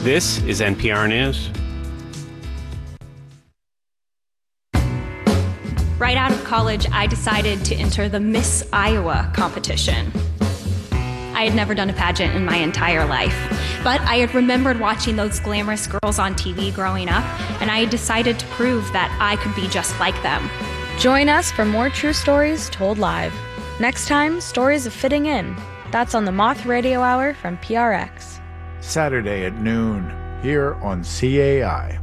This is NPR News. Right out of college, I decided to enter the Miss Iowa competition. I had never done a pageant in my entire life, but I had remembered watching those glamorous girls on TV growing up, and I had decided to prove that I could be just like them. Join us for more true stories told live. Next time, Stories of Fitting In. That's on the Moth Radio Hour from PRX. Saturday at noon, here on CAI.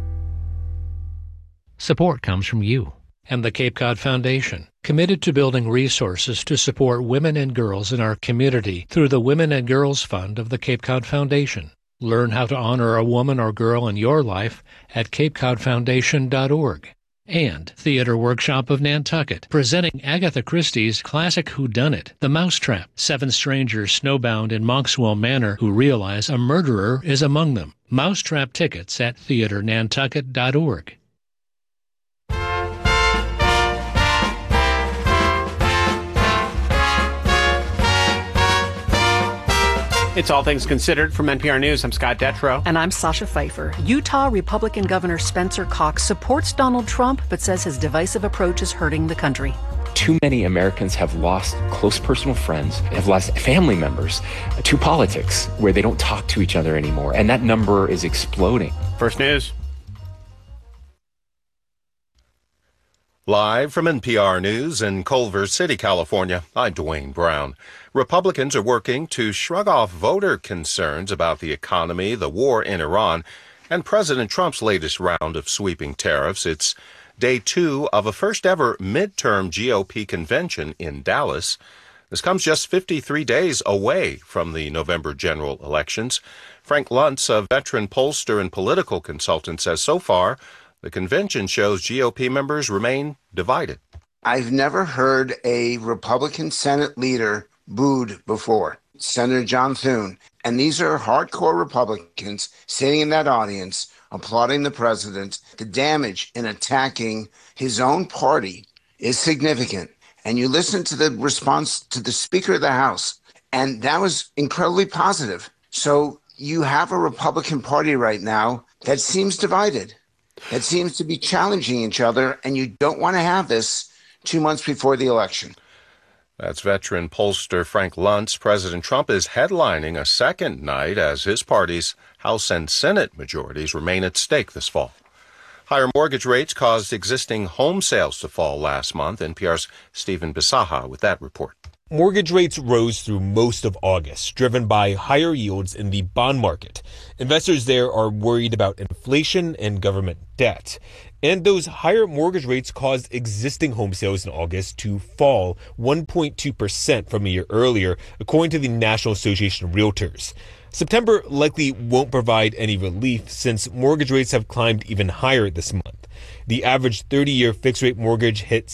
Support comes from you and the Cape Cod Foundation, committed to building resources to support women and girls in our community through the Women and Girls Fund of the Cape Cod Foundation. Learn how to honor a woman or girl in your life at capecodfoundation.org. And Theater Workshop of Nantucket, presenting Agatha Christie's classic whodunit, The Mousetrap. 7 strangers snowbound in Monkswell Manor who realize a murderer is among them. Mousetrap tickets at theaternantucket.org. It's All Things Considered from NPR News. I'm Scott Detrow. And I'm Sasha Pfeiffer. Utah Republican Governor Spencer Cox supports Donald Trump, but says his divisive approach is hurting the country. Too many Americans have lost close personal friends, have lost family members to politics, where they don't talk to each other anymore. And that number is exploding. First News. Live from NPR News in Culver City, California, I'm Dwayne Brown. Republicans are working to shrug off voter concerns about the economy, the war in Iran, and President Trump's latest round of sweeping tariffs. It's day 2 of a first-ever midterm GOP convention in Dallas. This comes just 53 days away from the November general elections. Frank Luntz, a veteran pollster and political consultant, says so far the convention shows GOP members remain divided. I've never heard a Republican Senate leader booed before. Senator John Thune. And these are hardcore Republicans sitting in that audience applauding the president. The damage in attacking his own party is significant. And you listen to the response to the Speaker of the House, and that was incredibly positive. So you have a Republican Party right now that seems divided, that seems to be challenging each other, and you don't want to have this 2 months before the election. That's veteran pollster Frank Luntz. President Trump is headlining a second night as his party's House and Senate majorities remain at stake this fall. Higher mortgage rates caused existing home sales to fall last month. NPR's Stephen Bisaha with that report. Mortgage rates rose through most of August, driven by higher yields in the bond market. Investors there are worried about inflation and government debt. And those higher mortgage rates caused existing home sales in August to fall 1.2% from a year earlier, according to the National Association of Realtors. September likely won't provide any relief since mortgage rates have climbed even higher this month. The average 30-year fixed-rate mortgage hit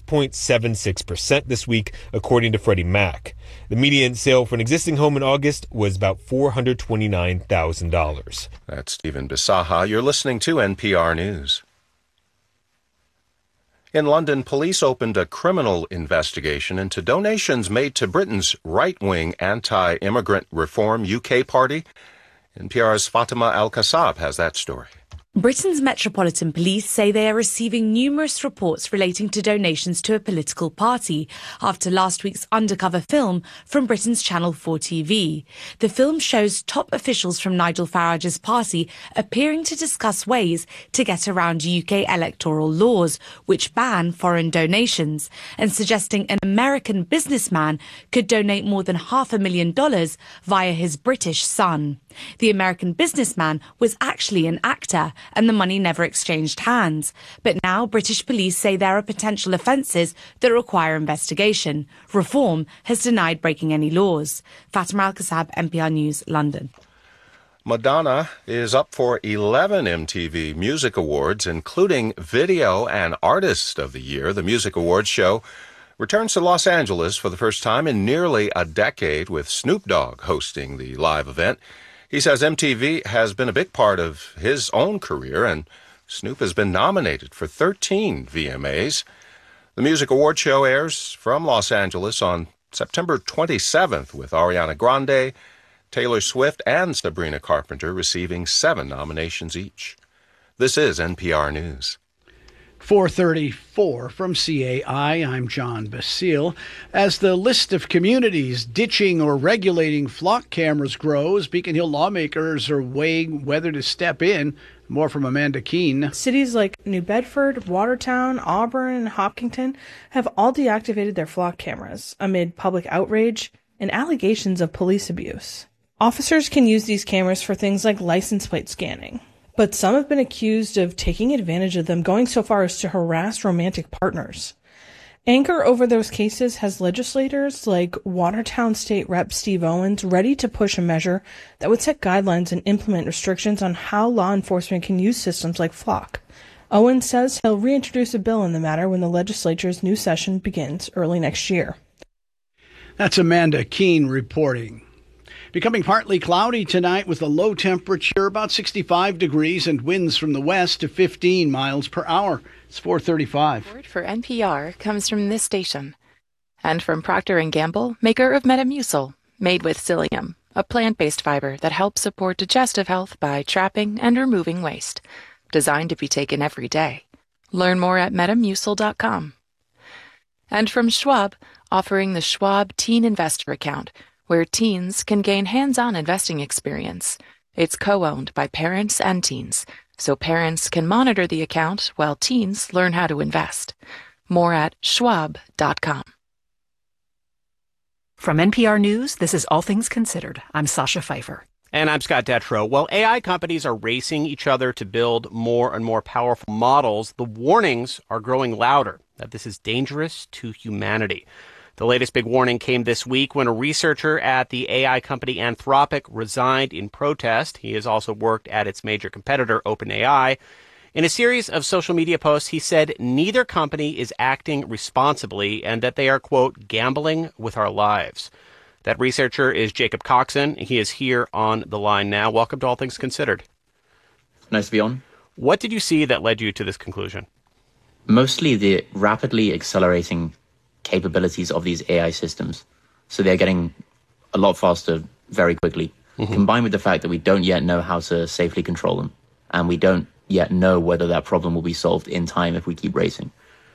6.76% this week, according to Freddie Mac. The median sale for an existing home in August was about $429,000. That's Stephen Bisaha. You're listening to NPR News. In London, police opened a criminal investigation into donations made to Britain's right-wing anti-immigrant reform UK party. NPR's Fatima Al-Kassab has that story. Britain's Metropolitan Police say they are receiving numerous reports relating to donations to a political party after last week's undercover film from Britain's Channel 4 TV. The film shows top officials from Nigel Farage's party appearing to discuss ways to get around UK electoral laws, which ban foreign donations, and suggesting an American businessman could donate more than $500,000 via his British son. The American businessman was actually an actor, and the money never exchanged hands. But now British police say there are potential offences that require investigation. Reform has denied breaking any laws. Fatima Al-Kassab, NPR News, London. Madonna is up for 11 MTV Music Awards, including Video and Artist of the Year. The Music Awards show returns to Los Angeles for the first time in nearly a decade, with Snoop Dogg hosting the live event. He says MTV has been a big part of his own career, and Snoop has been nominated for 13 VMAs. The Music Awards show airs from Los Angeles on September 27th with Ariana Grande, Taylor Swift and Sabrina Carpenter receiving 7 nominations each. This is NPR News. 4:34 from CAI, I'm John Basile. As the list of communities ditching or regulating flock cameras grows, Beacon Hill lawmakers are weighing whether to step in. More from Amanda Keene. Cities like New Bedford, Watertown, Auburn, and Hopkinton have all deactivated their flock cameras amid public outrage and allegations of police abuse. Officers can use these cameras for things like license plate scanning, but some have been accused of taking advantage of them, going so far as to harass romantic partners. Anger over those cases has legislators like Watertown State Rep Steve Owens ready to push a measure that would set guidelines and implement restrictions on how law enforcement can use systems like Flock. Owens says he'll reintroduce a bill in the matter when the legislature's new session begins early next year. That's Amanda Keene reporting. Becoming partly cloudy tonight with a low temperature, about 65 degrees, and winds from the west to 15 miles per hour. It's 4:35. Support for NPR comes from this station and from Procter & Gamble, maker of Metamucil, made with psyllium, a plant-based fiber that helps support digestive health by trapping and removing waste. Designed to be taken every day. Learn more at Metamucil.com. And from Schwab, offering the Schwab Teen Investor Account, where teens can gain hands-on investing experience. It's co-owned by parents and teens, so parents can monitor the account while teens learn how to invest. More at schwab.com. From NPR News, this is All Things Considered. I'm Sasha Pfeiffer. And I'm Scott Detrow. Well, AI companies are racing each other to build more and more powerful models. The warnings are growing louder that this is dangerous to humanity. The latest big warning came this week when a researcher at the AI company Anthropic resigned in protest. He has also worked at its major competitor, OpenAI. In a series of social media posts, he said neither company is acting responsibly and that they are, quote, gambling with our lives. That researcher is Jacob Coxon. He is here on the line now. Welcome to All Things Considered. Nice to be on. What did you see that led you to this conclusion? Mostly the rapidly accelerating capabilities of these AI systems. So they're getting a lot faster very quickly, combined with the fact that we don't yet know how to safely control them. And we don't yet know whether that problem will be solved in time if we keep racing.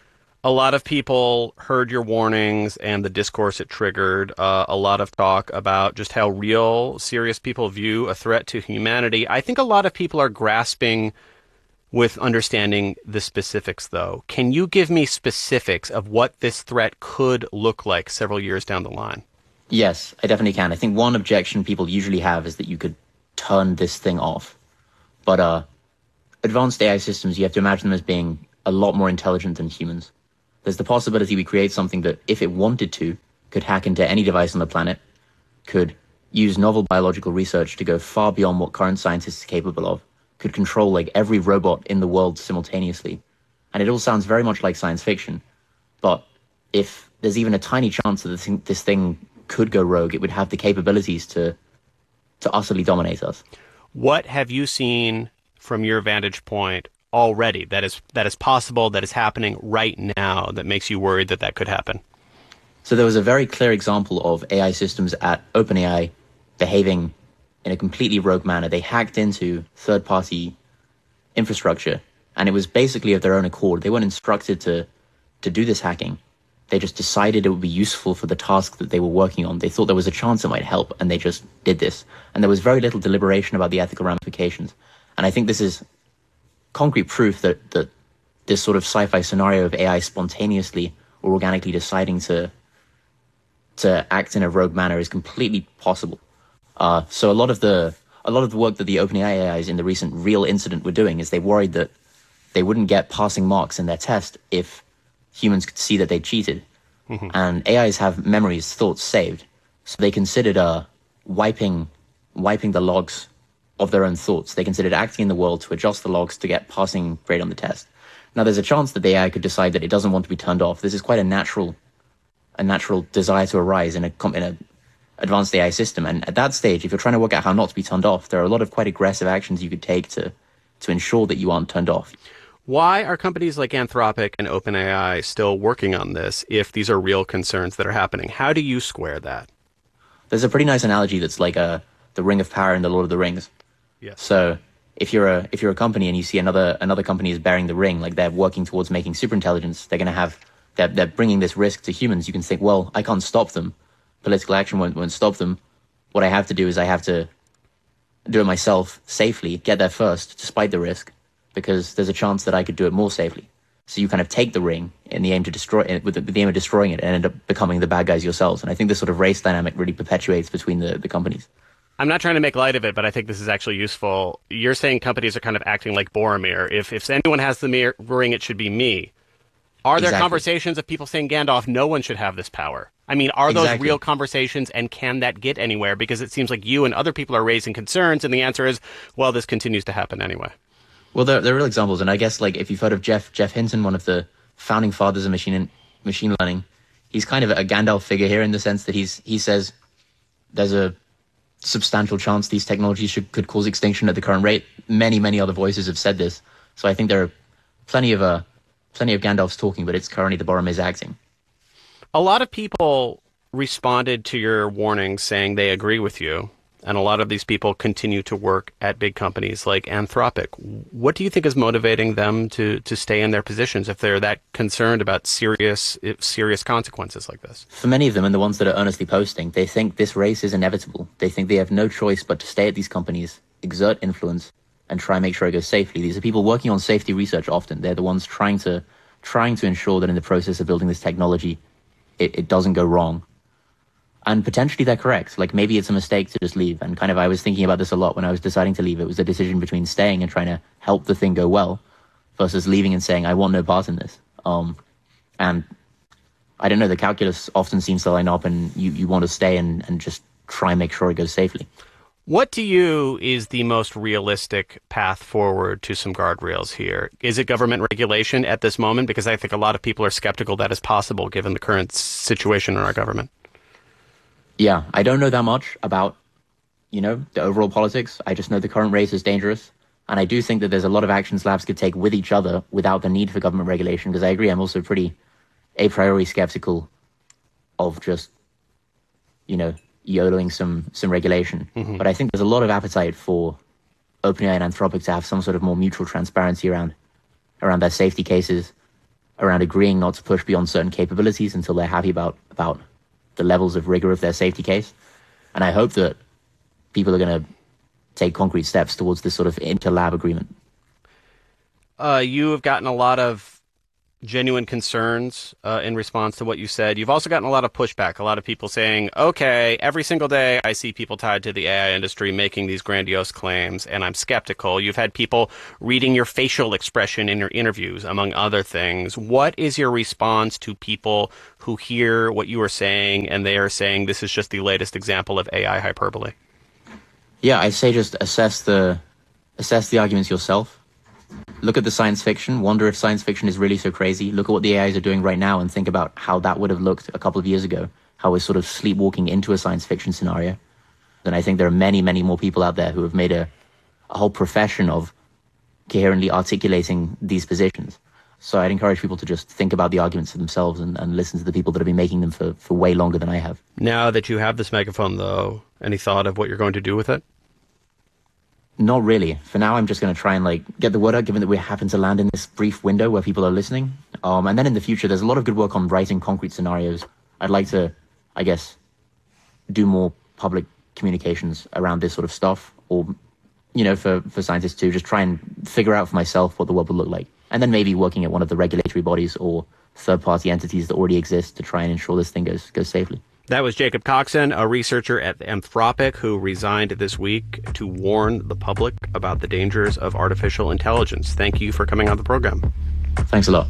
A lot of people heard your warnings and the discourse it triggered. A lot of talk about just how real, serious people view a threat to humanity. I think a lot of people are grasping with understanding the specifics, though. Can you give me specifics of what this threat could look like several years down the line? Yes, I definitely can. I think one objection people usually have is that you could turn this thing off. But advanced AI systems, you have to imagine them as being a lot more intelligent than humans. There's the possibility we create something that, if it wanted to, could hack into any device on the planet, could use novel biological research to go far beyond what current scientists are capable of, could control like every robot in the world simultaneously. And it all sounds very much like science fiction. But if there's even a tiny chance that this thing could go rogue, it would have the capabilities to utterly dominate us. What have you seen from your vantage point already that is possible, that is happening right now, that makes you worried that could happen? So there was a very clear example of AI systems at OpenAI behaving in a completely rogue manner. They hacked into third-party infrastructure, and it was basically of their own accord. They weren't instructed to do this hacking. They just decided it would be useful for the task that they were working on. They thought there was a chance it might help, and they just did this. And there was very little deliberation about the ethical ramifications. And I think this is concrete proof that this sort of sci-fi scenario of AI spontaneously or organically deciding to act in a rogue manner is completely possible. So a lot of the work that the OpenAI AIs in the recent real incident were doing is they worried that they wouldn't get passing marks in their test if humans could see that they cheated. And AIs have memories, thoughts saved. So they considered wiping the logs of their own thoughts. They considered acting in the world to adjust the logs to get passing grade on the test. Now there's a chance that the AI could decide that it doesn't want to be turned off. This is quite a natural desire to arise in a advanced AI system. And at that stage, if you're trying to work out how not to be turned off, there are a lot of quite aggressive actions you could take to ensure that you aren't turned off. Why are companies like Anthropic and OpenAI still working on this if these are real concerns that are happening? How do you square that? There's a pretty nice analogy that's like the Ring of Power in the Lord of the Rings. Yes. So if you're a company and you see another company is bearing the ring, like they're working towards making superintelligence, they're bringing this risk to humans. You can think, well, I can't stop them. Political action won't stop them. What I have to do is I have to do it myself safely, get there first, despite the risk, because there's a chance that I could do it more safely. So you kind of take the ring in the aim to destroy it, with the aim of destroying it, and end up becoming the bad guys yourselves. And I think this sort of race dynamic really perpetuates between the companies. I'm not trying to make light of it, but I think this is actually useful. You're saying companies are kind of acting like Boromir. If anyone has the ring, it should be me. Are there conversations of people saying, Gandalf, no one should have this power? I mean, are those real conversations, and can that get anywhere? Because it seems like you and other people are raising concerns, and the answer is, well, this continues to happen anyway. Well, there are real examples, and I guess like if you've heard of Jeff Hinton, one of the founding fathers of machine learning, he's kind of a Gandalf figure here in the sense that he says there's a substantial chance these technologies could cause extinction at the current rate. Many other voices have said this, so I think there are plenty of Gandalfs talking, but it's currently the Boromir's acting. A lot of people responded to your warnings saying they agree with you, and a lot of these people continue to work at big companies like Anthropic. What do you think is motivating them to stay in their positions if they're that concerned about serious consequences like this? For many of them, and the ones that are earnestly posting, they think this race is inevitable. They think they have no choice but to stay at these companies, exert influence, and try and make sure it goes safely. These are people working on safety research often. They're the ones trying to ensure that in the process of building this technology, it doesn't go wrong. And potentially they're correct. Like maybe it's a mistake to just leave. And kind of I was thinking about this a lot when I was deciding to leave. It was a decision between staying and trying to help the thing go well versus leaving and saying, I want no part in this. And I don't know, the calculus often seems to line up and you want to stay and just try and make sure it goes safely. What to you is the most realistic path forward to some guardrails here? Is it government regulation at this moment? Because I think a lot of people are skeptical that is possible given the current situation in our government. Yeah, I don't know that much about, the overall politics. I just know the current race is dangerous. And I do think that there's a lot of actions labs could take with each other without the need for government regulation. Because I agree, I'm also pretty a priori skeptical of just, YOLOing some regulation. Mm-hmm. But I think there's a lot of appetite for OpenAI and Anthropic to have some sort of more mutual transparency around their safety cases, around agreeing not to push beyond certain capabilities until they're happy about the levels of rigor of their safety case. And I hope that people are going to take concrete steps towards this sort of inter-lab agreement. You have gotten a lot of genuine concerns in response to what you said. You've also gotten a lot of pushback, a lot of people saying, okay, every single day I see people tied to the AI industry making these grandiose claims, and I'm skeptical. You've had people reading your facial expression in your interviews, among other things. What is your response to people who hear what you are saying and they are saying this is just the latest example of AI hyperbole? Yeah, I say just assess the arguments yourself. Look at the science fiction, wonder if science fiction is really so crazy. Look at what the AIs are doing right now and think about how that would have looked a couple of years ago, how we're sort of sleepwalking into a science fiction scenario. And I think there are many more people out there who have made a whole profession of coherently articulating these positions. So I'd encourage people to just think about the arguments for themselves and listen to the people that have been making them for way longer than I have. Now that you have this megaphone, though, any thought of what you're going to do with it? Not really. For now, I'm just going to try and get the word out, given that we happen to land in this brief window where people are listening. And then in the future, there's a lot of good work on writing concrete scenarios. I'd like to, I guess, do more public communications around this sort of stuff, or, for scientists to just try and figure out for myself what the world would look like. And then maybe working at one of the regulatory bodies or third-party entities that already exist to try and ensure this thing goes safely. That was Jacob Coxon, a researcher at Anthropic who resigned this week to warn the public about the dangers of artificial intelligence. Thank you for coming on the program. Thanks a lot.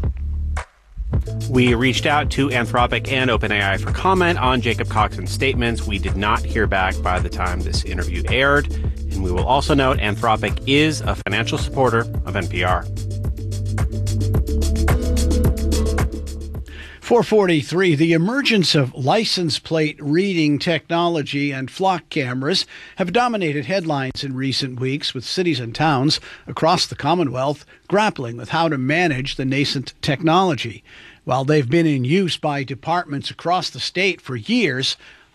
We reached out to Anthropic and OpenAI for comment on Jacob Coxon's statements. We did not hear back by the time this interview aired. And we will also note Anthropic is a financial supporter of NPR. 443, the emergence of license plate reading technology and flock cameras have dominated headlines in recent weeks, with cities and towns across the Commonwealth grappling with how to manage the nascent technology. While they've been in use by departments across the state for years,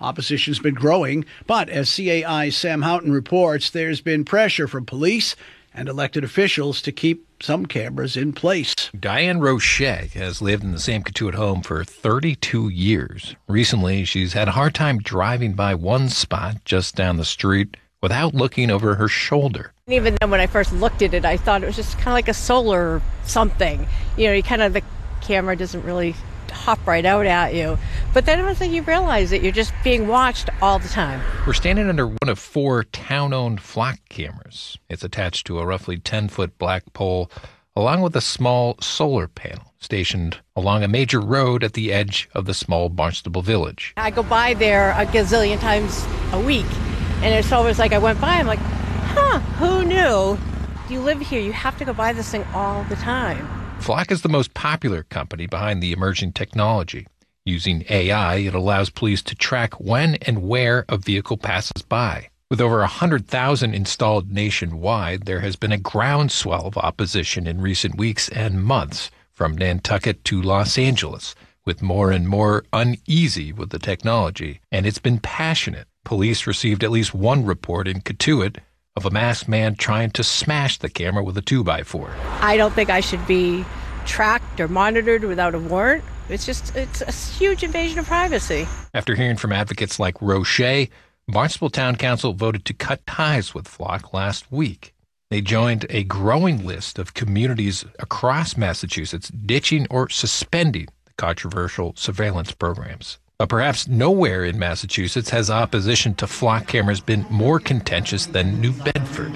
Opposition's been growing, but as CAI's Sam Houghton reports, there's been pressure from police and elected officials to keep some cameras in place. Diane Roche has lived in the Sam Cotuit home for 32 years. Recently, she's had a hard time driving by one spot just down the street without looking over her shoulder. Even then, when I first looked at it, I thought it was just kind of like a solar something. The camera doesn't really hop right out at you. But then once you realize that you're just being watched all the time. We're standing under one of 4 town-owned flock cameras. It's attached to a roughly 10-foot black pole, along with a small solar panel stationed along a major road at the edge of the small Barnstable village. I go by there a gazillion times a week, and it's always like I went by, I'm like, who knew? You live here, you have to go by this thing all the time. Flock is the most popular company behind the emerging technology. Using AI, it allows police to track when and where a vehicle passes by. With over 100,000 installed nationwide, there has been a groundswell of opposition in recent weeks and months, from Nantucket to Los Angeles, with more and more uneasy with the technology, and it's been passionate. Police received at least one report in Cotuit of a masked man trying to smash the camera with a 2x4. I don't think I should be tracked or monitored without a warrant. It's a huge invasion of privacy. After hearing from advocates like Roche, Barnstable Town Council voted to cut ties with Flock last week. They joined a growing list of communities across Massachusetts ditching or suspending the controversial surveillance programs. But perhaps nowhere in Massachusetts has opposition to flock cameras been more contentious than New Bedford.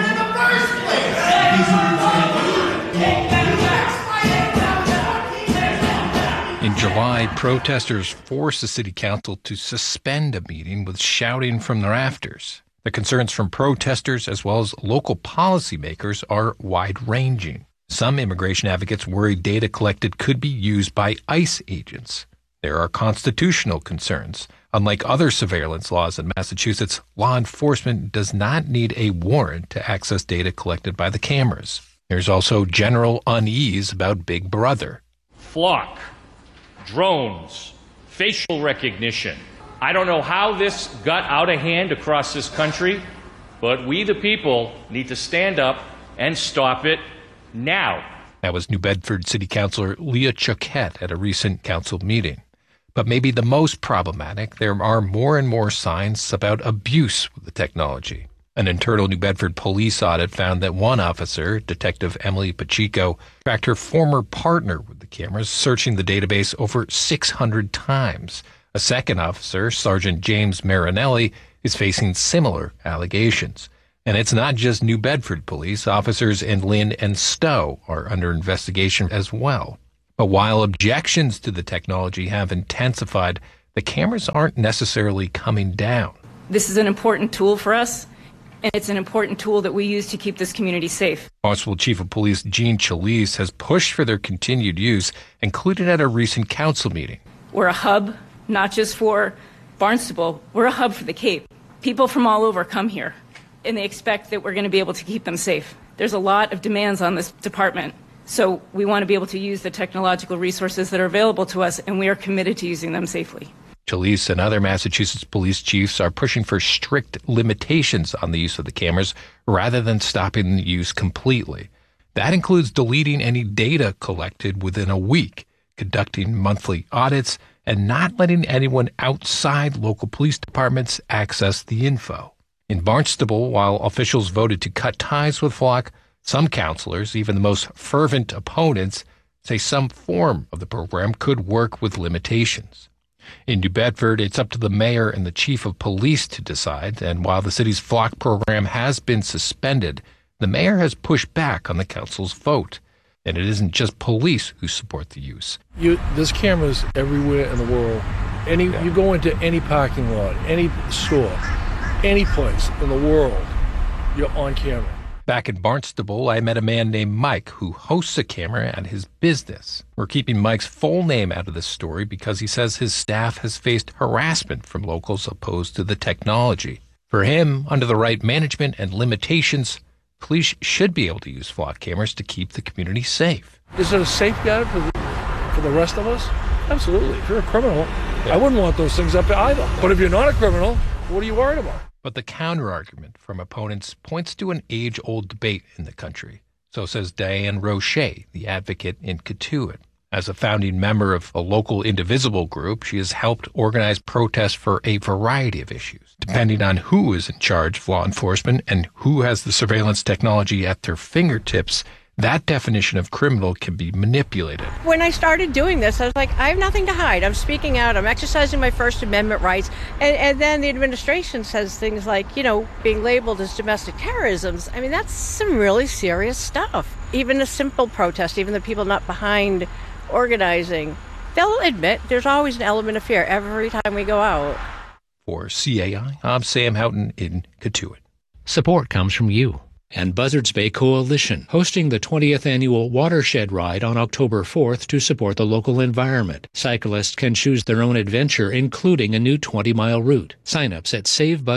In July, protesters forced the city council to suspend a meeting with shouting from the rafters. The concerns from protesters as well as local policymakers are wide-ranging. Some immigration advocates worry data collected could be used by ICE agents. There are constitutional concerns. Unlike other surveillance laws in Massachusetts, law enforcement does not need a warrant to access data collected by the cameras. There's also general unease about Big Brother. Flock, drones, facial recognition. I don't know how this got out of hand across this country, but we the people need to stand up and stop it now. That was New Bedford City Councilor Leah Choquette at a recent council meeting. But maybe the most problematic, there are more and more signs about abuse with the technology. An internal New Bedford police audit found that one officer, Detective Emily Pacheco, tracked her former partner with the cameras, searching the database over 600 times. A second officer, Sergeant James Marinelli, is facing similar allegations. And it's not just New Bedford police. Officers in Lynn and Stowe are under investigation as well. But while objections to the technology have intensified, the cameras aren't necessarily coming down. This is an important tool for us, and it's an important tool that we use to keep this community safe. Barnstable Chief of Police Jean Chalice has pushed for their continued use, included at a recent council meeting. We're a hub, not just for Barnstable. We're a hub for the Cape. People from all over come here, and they expect that we're going to be able to keep them safe. There's a lot of demands on this department. So we want to be able to use the technological resources that are available to us, and we are committed to using them safely. Chalice and other Massachusetts police chiefs are pushing for strict limitations on the use of the cameras rather than stopping the use completely. That includes deleting any data collected within a week, conducting monthly audits, and not letting anyone outside local police departments access the info. In Barnstable, while officials voted to cut ties with Flock, some counselors, even the most fervent opponents, say some form of the program could work with limitations. In New Bedford, it's up to the mayor and the chief of police to decide, and while the city's Flock program has been suspended, the mayor has pushed back on the council's vote. And it isn't just police who support the use. There's cameras everywhere in the world. You go into any parking lot, any store, any place in the world, you're on camera. Back in Barnstable, I met a man named Mike who hosts a camera at his business. We're keeping Mike's full name out of this story because he says his staff has faced harassment from locals opposed to the technology. For him, under the right management and limitations, police should be able to use Flock cameras to keep the community safe. Is it a safeguard for the rest of us? Absolutely. If you're a criminal, I wouldn't want those things up either. But if you're not a criminal, what are you worried about? But the counter-argument from opponents points to an age-old debate in the country. So says Diane Roche, the advocate in Cotuit. As a founding member of a local indivisible group, she has helped organize protests for a variety of issues. Depending on who is in charge of law enforcement and who has the surveillance technology at their fingertips, that definition of criminal can be manipulated. When I started doing this, I was like, I have nothing to hide. I'm speaking out. I'm exercising my First Amendment rights. And then the administration says things like, being labeled as domestic terrorism. I mean, that's some really serious stuff. Even a simple protest, even the people not behind organizing, they'll admit there's always an element of fear every time we go out. For CAI, I'm Sam Houghton in Cotuit. Support comes from you and Buzzards Bay Coalition, hosting the 20th annual Watershed Ride on October 4th to support the local environment. Cyclists can choose their own adventure, including a new 20-mile route. Sign-ups at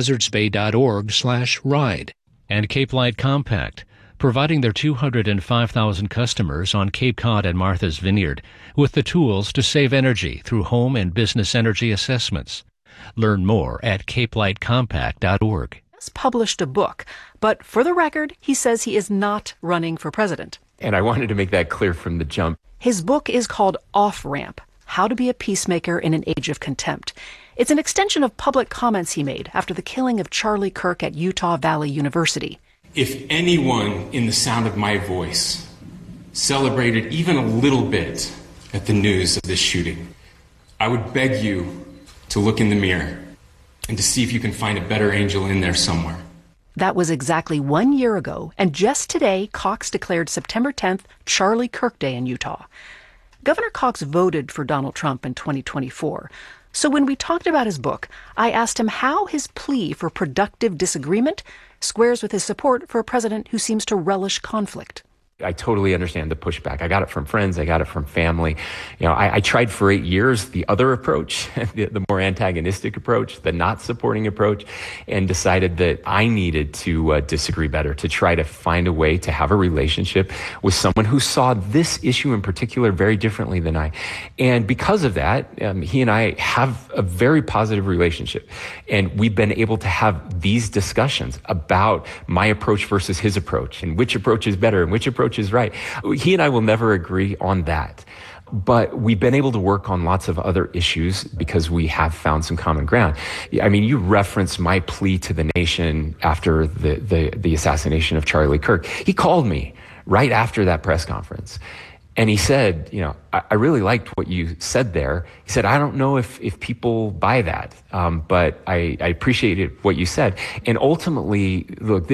savebuzzardsbay.org/ride. And Cape Light Compact, providing their 205,000 customers on Cape Cod and Martha's Vineyard with the tools to save energy through home and business energy assessments. Learn more at capelightcompact.org. Published a book, but for the record, he says he is not running for president. And I wanted to make that clear from the jump. His book is called Off Ramp: How to Be a Peacemaker in an Age of Contempt. It's an extension of public comments he made after the killing of Charlie Kirk at Utah Valley University. If anyone in the sound of my voice celebrated even a little bit at the news of this shooting, I would beg you to look in the mirror and to see if you can find a better angel in there somewhere. That was exactly 1 year ago, and just today, Cox declared September 10th Charlie Kirk Day in Utah. Governor Cox voted for Donald Trump in 2024. So when we talked about his book, I asked him how his plea for productive disagreement squares with his support for a president who seems to relish conflict. I totally understand the pushback. I got it from friends. I got it from family. I tried for 8 years the other approach, the more antagonistic approach, the not supporting approach, and decided that I needed to disagree better, to try to find a way to have a relationship with someone who saw this issue in particular very differently than I. And because of that, he and I have a very positive relationship. And we've been able to have these discussions about my approach versus his approach, and which approach is better and which approach is right. He and I will never agree on that. But we've been able to work on lots of other issues because we have found some common ground. I mean, you referenced my plea to the nation after the assassination of Charlie Kirk. He called me right after that press conference. And he said, I really liked what you said there. He said, I don't know if people buy that, but I appreciated what you said. And ultimately, look,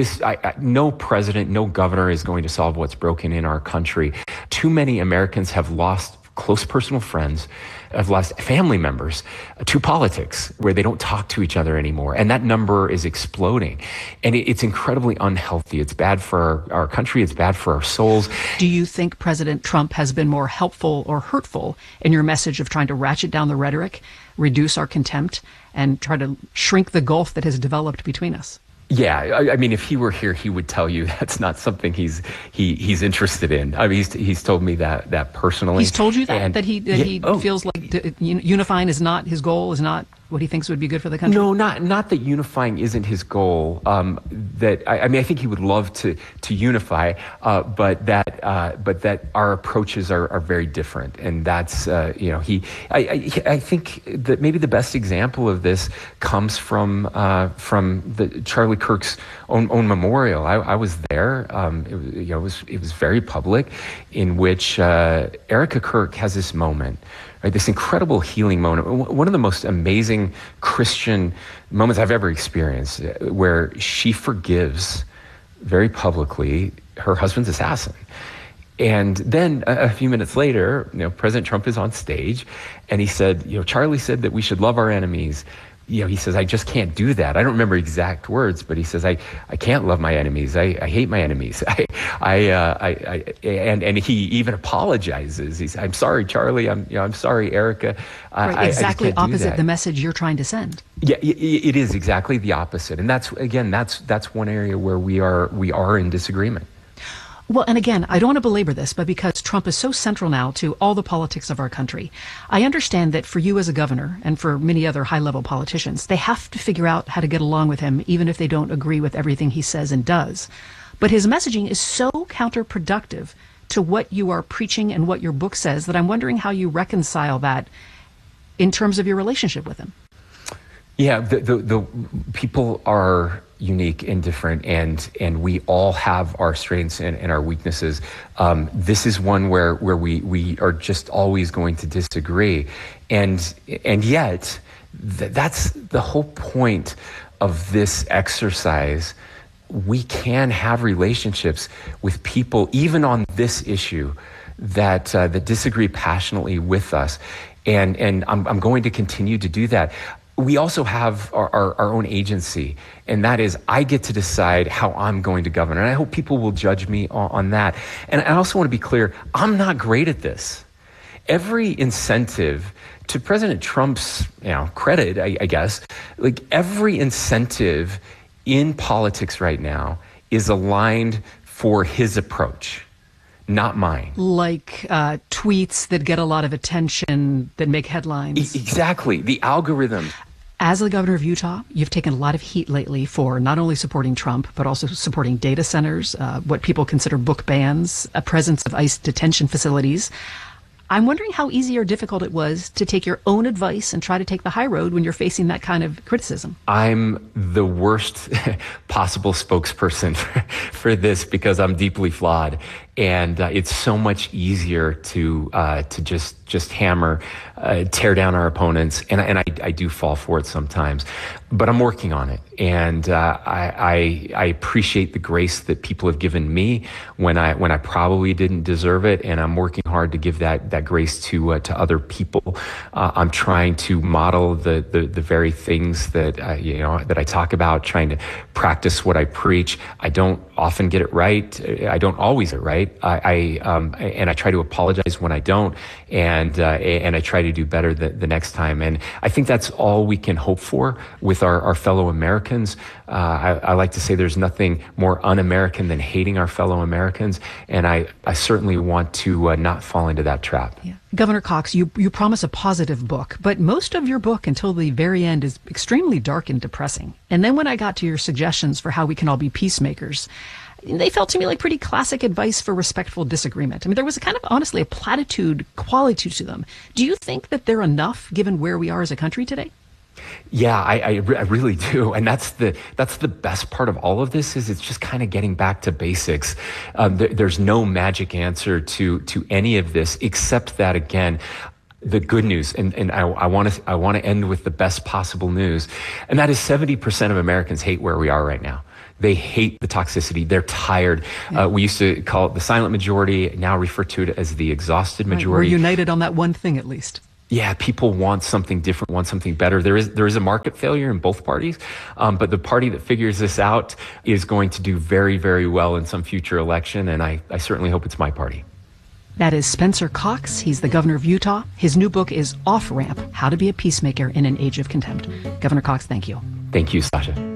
no president, no governor is going to solve what's broken in our country. Too many Americans have lost close personal friends, have lost family members to politics, where they don't talk to each other anymore. And that number is exploding. And it's incredibly unhealthy. It's bad for our country. It's bad for our souls. Do you think President Trump has been more helpful or hurtful in your message of trying to ratchet down the rhetoric, reduce our contempt, and try to shrink the gulf that has developed between us? Yeah, I mean, if he were here, he would tell you that's not something he's interested in. I mean, he's told me that personally. He's told you that he feels like unifying is not his goal, is not what he thinks would be good for the country? No, not that unifying isn't his goal. I think he would love to unify, but that our approaches are very different, and that's I think that maybe the best example of this comes from the Charlie Kirk's own memorial. I was there. It was very public, in which Erica Kirk has this moment. Right, this incredible healing moment, one of the most amazing Christian moments I've ever experienced, where she forgives very publicly her husband's assassin. And then a few minutes later, President Trump is on stage, and he said, Charlie said that we should love our enemies. He says, I just can't do that. I don't remember exact words, but he says, I can't love my enemies. I hate my enemies. And he even apologizes. He's, I'm sorry, Charlie. I'm sorry, Erica. Exactly opposite the message you're trying to send. Yeah, it is exactly the opposite. And that's one area where we are in disagreement. Well, and again, I don't want to belabor this, but because Trump is so central now to all the politics of our country, I understand that for you as a governor and for many other high-level politicians, they have to figure out how to get along with him, even if they don't agree with everything he says and does. But his messaging is so counterproductive to what you are preaching and what your book says that I'm wondering how you reconcile that in terms of your relationship with him. Yeah, the people are unique and different, and we all have our strengths and our weaknesses. This is one where we are just always going to disagree, and yet that's the whole point of this exercise. We can have relationships with people, even on this issue, that disagree passionately with us, and I'm going to continue to do that. We also have our own agency, and that is I get to decide how I'm going to govern. And I hope people will judge me on that. And I also want to be clear, I'm not great at this. Every incentive, to President Trump's credit, I guess, like every incentive in politics right now is aligned for his approach, not mine. Like tweets that get a lot of attention, that make headlines. Exactly, the algorithm. As the governor of Utah, you've taken a lot of heat lately for not only supporting Trump, but also supporting data centers, what people consider book bans, a presence of ICE detention facilities. I'm wondering how easy or difficult it was to take your own advice and try to take the high road when you're facing that kind of criticism. I'm the worst possible spokesperson for this because I'm deeply flawed. And it's so much easier to just hammer, tear down our opponents, and I do fall for it sometimes, but I'm working on it, and I appreciate the grace that people have given me when I probably didn't deserve it, and I'm working hard to give that grace to other people. I'm trying to model the very things that that I talk about, trying to practice what I preach. I don't often get it right. I don't always get it right. And I try to apologize when I don't, and I try to do better the next time. And I think that's all we can hope for with our fellow Americans. I like to say there's nothing more un-American than hating our fellow Americans, and I certainly want to not fall into that trap. Yeah. Governor Cox, you promise a positive book, but most of your book until the very end is extremely dark and depressing. And then when I got to your suggestions for how we can all be peacemakers, they felt to me like pretty classic advice for respectful disagreement. I mean, there was a kind of, honestly, a platitude quality to them. Do you think that they're enough given where we are as a country today? Yeah, I really do. And that's the best part of all of this is it's just kind of getting back to basics. There's no magic answer to any of this, except that, again, the good news, and I want to end with the best possible news, and that is 70% of Americans hate where we are right now. They hate the toxicity. They're tired. We used to call it the silent majority, now refer to it as the exhausted majority. We're united on that one thing, at least. Yeah, people want something different, want something better. There is a market failure in both parties, but the party that figures this out is going to do very, very well in some future election, and I certainly hope it's my party. That is Spencer Cox. He's the governor of Utah. His new book is Off Ramp: How to Be a Peacemaker in an Age of Contempt. Governor Cox, thank you. Thank you, Sasha.